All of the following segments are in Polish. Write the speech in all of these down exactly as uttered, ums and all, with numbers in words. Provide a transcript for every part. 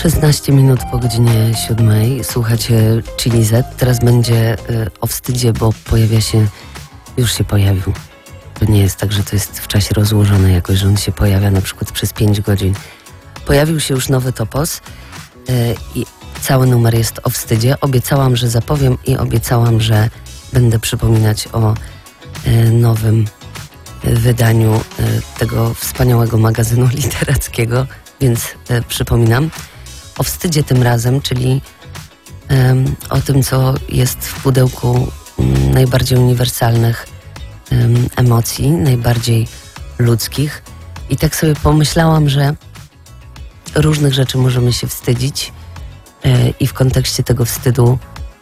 szesnaście minut po godzinie siódmej. Słuchacie Chili Z. Teraz będzie y, o wstydzie, bo pojawia się, już się pojawił. To nie jest tak, że to jest w czasie rozłożone jakoś, że on się pojawia na przykład przez pięć godzin. Pojawił się już nowy topos y, i cały numer jest o wstydzie. Obiecałam, że zapowiem i obiecałam, że będę przypominać o y, nowym y, wydaniu y, tego wspaniałego magazynu literackiego, więc y, przypominam. O wstydzie tym razem, czyli um, o tym, co jest w pudełku um, najbardziej uniwersalnych um, emocji, najbardziej ludzkich. I tak sobie pomyślałam, że różnych rzeczy możemy się wstydzić yy, i w kontekście tego wstydu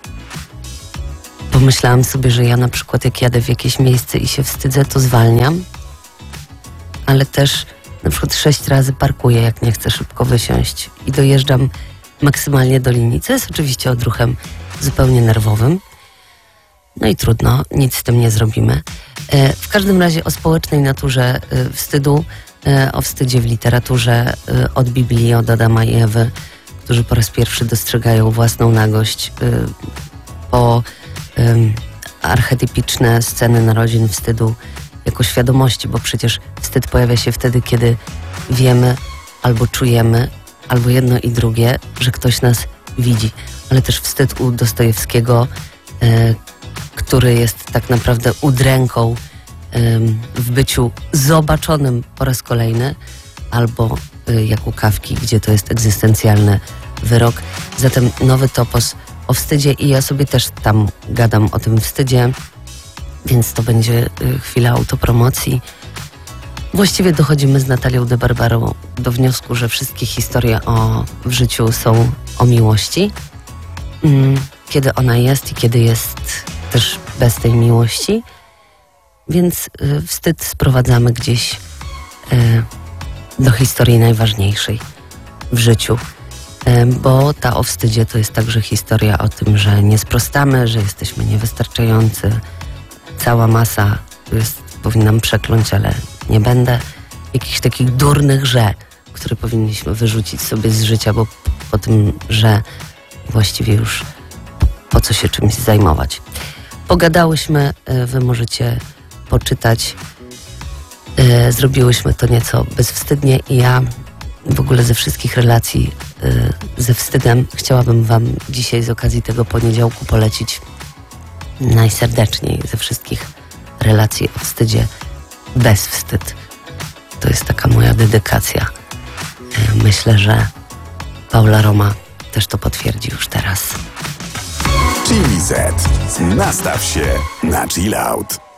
pomyślałam sobie, że ja na przykład jak jadę w jakieś miejsce i się wstydzę, to zwalniam, ale też na przykład sześć razy parkuję, jak nie chcę szybko wysiąść i dojeżdżam maksymalnie do linii, co jest oczywiście odruchem zupełnie nerwowym. No i trudno, nic z tym nie zrobimy. E, w każdym razie o społecznej naturze e, wstydu, e, o wstydzie w literaturze, e, od Biblii, od Adama i Ewy, którzy po raz pierwszy dostrzegają własną nagość, e, po e, archetypiczne sceny narodzin wstydu jako świadomości, bo przecież wstyd pojawia się wtedy, kiedy wiemy albo czujemy, albo jedno i drugie, że ktoś nas widzi. Ale też wstyd u Dostojewskiego, e, który jest tak naprawdę udręką e, w byciu zobaczonym po raz kolejny, albo e, jak u Kafki, gdzie to jest egzystencjalny wyrok. Zatem nowy topos o wstydzie i ja sobie też tam gadam o tym wstydzie, więc to będzie y, chwila autopromocji. Właściwie dochodzimy z Natalią de Barbaro do wniosku, że wszystkie historie o, w życiu są o miłości. Mm, kiedy ona jest i kiedy jest też bez tej miłości. Więc y, wstyd sprowadzamy gdzieś y, do historii najważniejszej w życiu. Y, bo ta o wstydzie to jest także historia o tym, że nie sprostamy, że jesteśmy niewystarczający. Cała masa jest, powinnam przekląć, ale nie będę. Jakichś takich durnych że, które powinniśmy wyrzucić sobie z życia, bo po tym, że właściwie już po co się czymś zajmować. Pogadałyśmy, wy możecie poczytać. Zrobiłyśmy to nieco bezwstydnie i ja w ogóle ze wszystkich relacji ze wstydem chciałabym wam dzisiaj z okazji tego poniedziałku polecić najserdeczniej ze wszystkich relacji o wstydzie bez wstyd. To jest taka moja dedykacja. Myślę, że Paula Roma też to potwierdzi już teraz. Chili Z. Nastaw się na chill out.